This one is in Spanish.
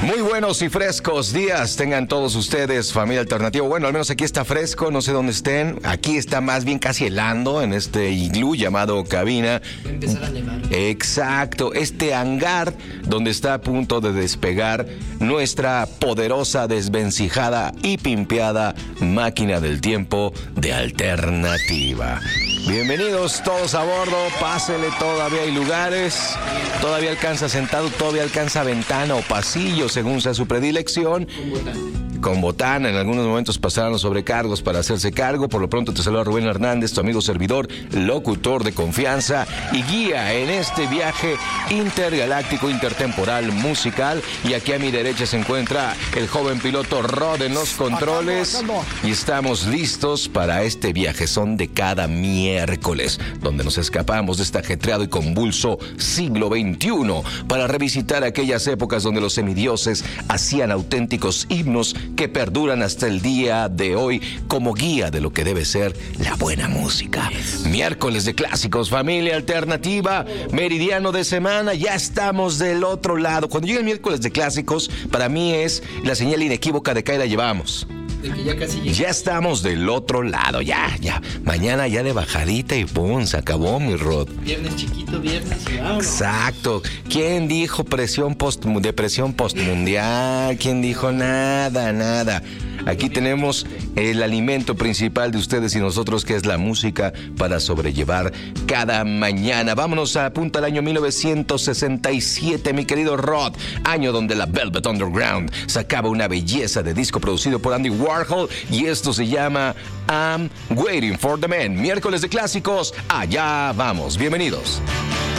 Muy buenos y frescos días tengan todos ustedes, familia alternativa. Bueno, al menos aquí está fresco, no sé dónde estén. Aquí está más bien casi helando en este iglú llamado cabina. Va a empezar a nevar. Exacto, este hangar donde está a punto de despegar nuestra poderosa, desvencijada y pimpeada máquina del tiempo de alternativa. Bienvenidos todos a bordo, pásele, todavía hay lugares, todavía alcanza sentado, todavía alcanza ventana o pasillo según sea su predilección. Con botana, en algunos momentos pasarán los sobrecargos para hacerse cargo. Por lo pronto te saluda Rubén Hernández, tu amigo servidor, locutor de confianza y guía en este viaje intergaláctico, intertemporal, musical. Y aquí a mi derecha se encuentra el joven piloto Rod en los controles. Y estamos listos para este viajezón de cada miércoles, donde nos escapamos de este ajetreado y convulso siglo XXI para revisitar aquellas épocas donde los semidioses hacían auténticos himnos que perduran hasta el día de hoy como guía de lo que debe ser la buena música. Miércoles de clásicos, familia alternativa, meridiano de semana, ya estamos del otro lado. Cuando llega el miércoles de clásicos, para mí es la señal inequívoca de que ahí la llevamos. De que ya casi llega. Ya estamos del otro lado, ya. Mañana ya de bajadita y pum, se acabó mi Rod. Viernes chiquito, viernes y vámonos. Exacto. ¿Quién dijo depresión postmundial? ¿Quién dijo nada? Aquí tenemos el alimento principal de ustedes y nosotros, que es la música para sobrellevar cada mañana. Vámonos a punta al año 1967, mi querido Rod. Año donde la Velvet Underground sacaba una belleza de disco producido por Andy Warhol. Y esto se llama I'm Waiting for the Man. Miércoles de clásicos, allá vamos. Bienvenidos.